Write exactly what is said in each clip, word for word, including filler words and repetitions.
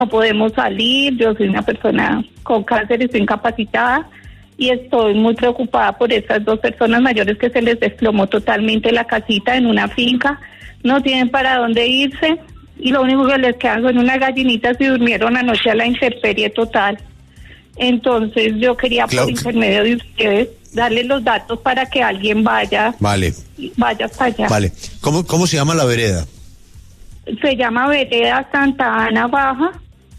no podemos salir, yo soy una persona con cáncer y estoy incapacitada y estoy muy preocupada por esas dos personas mayores que se les desplomó totalmente la casita en una finca, no tienen para dónde irse y lo único que les quedan son unas gallinitas y durmieron anoche a la intemperie total. Entonces yo quería Clau- por intermedio de ustedes darles los datos para que alguien vaya, Vale, vaya hasta allá. vale. ¿Cómo, cómo se llama la vereda? Se llama Vereda Santa Ana Baja.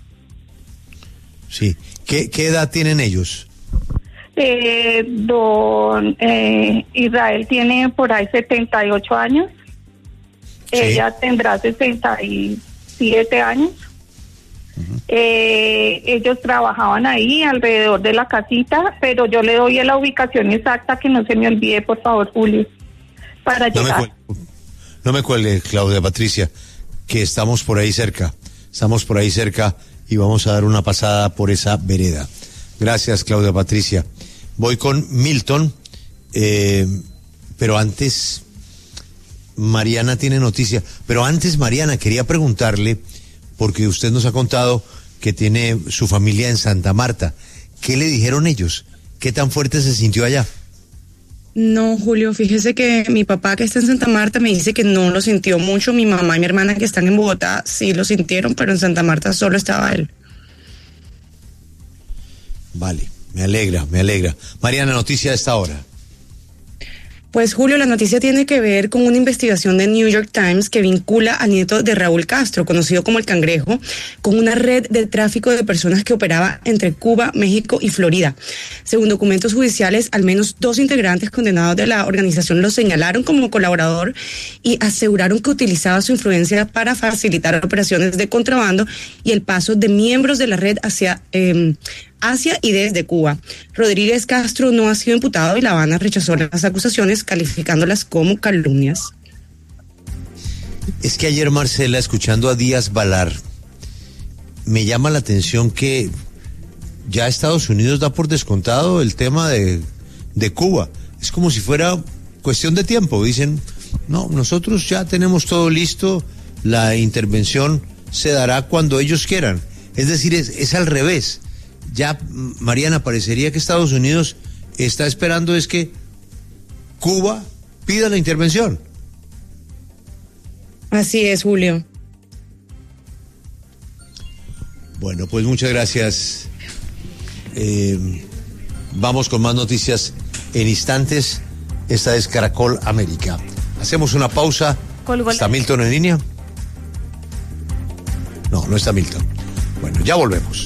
Sí. ¿Qué, qué edad tienen ellos? Eh, don eh, Israel tiene por ahí setenta y ocho años. Sí. Ella tendrá sesenta y siete años. Uh-huh. Eh, ellos trabajaban ahí alrededor de la casita, pero yo le doy la ubicación exacta, que no se me olvide, por favor, Julio, para No me, llegar. cuel- no me cuelgue, Claudia Patricia, que estamos por ahí cerca. Estamos por ahí cerca y vamos a dar una pasada por esa vereda. Gracias, Claudia Patricia. Voy con Milton, eh, pero antes Mariana tiene noticia. Pero antes, Mariana, quería preguntarle, porque usted nos ha contado que tiene su familia en Santa Marta. ¿Qué le dijeron ellos? ¿Qué tan fuerte se sintió allá? No, Julio, fíjese que mi papá, que está en Santa Marta, me dice que no lo sintió mucho. Mi mamá y mi hermana, que están en Bogotá, sí lo sintieron, pero en Santa Marta solo estaba él. Vale, me alegra, me alegra. Mariana, noticia de esta hora. Pues, Julio, la noticia tiene que ver con una investigación de New York Times que vincula al nieto de Raúl Castro, conocido como el Cangrejo, con una red de tráfico de personas que operaba entre Cuba, México y Florida. Según documentos judiciales, al menos dos integrantes condenados de la organización lo señalaron como colaborador y aseguraron que utilizaba su influencia para facilitar operaciones de contrabando y el paso de miembros de la red hacia eh, hacia y desde Cuba. Rodríguez Castro no ha sido imputado y La Habana rechazó las acusaciones calificándolas como calumnias. Es que ayer, Marcela, escuchando a Díaz Balar, me llama la atención que ya Estados Unidos da por descontado el tema de, de Cuba. Es como si fuera cuestión de tiempo. Dicen, no, nosotros ya tenemos todo listo, la intervención se dará cuando ellos quieran. Es decir, es, es al revés. Ya, Mariana, parecería que Estados Unidos está esperando es que Cuba pida la intervención. Así es, Julio. Bueno, pues muchas gracias. Eh, vamos con más noticias en instantes. Esta es Caracol América. Hacemos una pausa. ¿Está Milton en línea? No, no está Milton. Bueno, ya volvemos.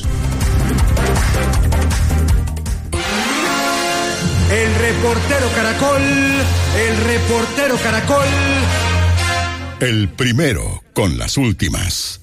El reportero Caracol, el reportero Caracol. El primero con las últimas.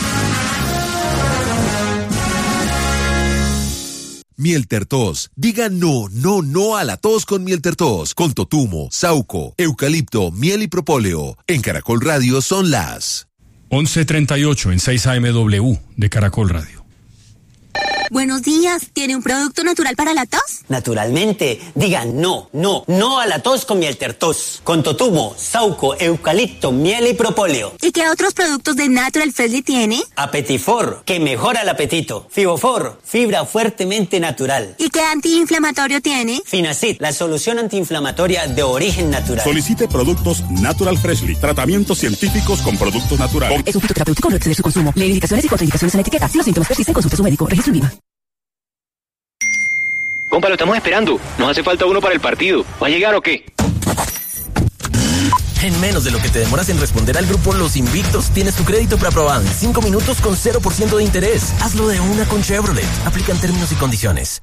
Miel Tertos. Diga no, no, no a la tos con Miel Tertos. Con totumo, sauco, eucalipto, miel y propóleo. En Caracol Radio son las once treinta y ocho en seis A M W de Caracol Radio. Buenos días, ¿tiene un producto natural para la tos? Naturalmente, digan no, no, no a la tos con Miel Tertos. Con totumo, sauco, eucalipto, miel y propóleo. ¿Y qué otros productos de Natural Freshly tiene? Apetifor, que mejora el apetito. Fibofor, fibra fuertemente natural. ¿Y qué antiinflamatorio tiene? Finacid, la solución antiinflamatoria de origen natural. Solicite productos Natural Freshly, tratamientos científicos con productos naturales. Es un fitoterapéutico, no excede su consumo. Lee indicaciones y contraindicaciones en la etiqueta. Si los síntomas persisten, consulte a su médico. Registro en IVA. Compa, lo estamos esperando. Nos hace falta uno para el partido. ¿Va a llegar o qué? En menos de lo que te demoras en responder al grupo Los Invictos, tienes tu crédito preaprobado en cinco minutos con cero por ciento de interés. Hazlo de una con Chevrolet. Aplican términos y condiciones.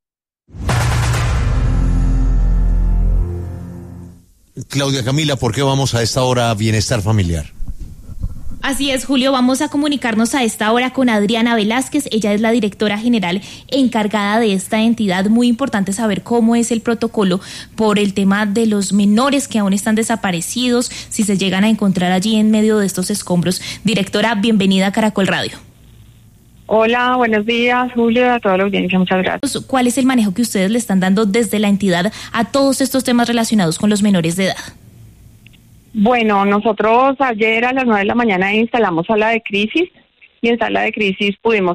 Claudia Camila, ¿por qué vamos a esta hora a Bienestar Familiar? Así es, Julio, vamos a comunicarnos a esta hora con Adriana Velázquez. Ella es la directora general encargada de esta entidad. Muy importante saber cómo es el protocolo por el tema de los menores que aún están desaparecidos, si se llegan a encontrar allí en medio de estos escombros. Directora, bienvenida a Caracol Radio. Hola, buenos días, Julio, a toda la audiencia, muchas gracias. ¿Cuál es el manejo que ustedes le están dando desde la entidad a todos estos temas relacionados con los menores de edad? Bueno, nosotros ayer a las nueve de la mañana instalamos sala de crisis y en sala de crisis pudimos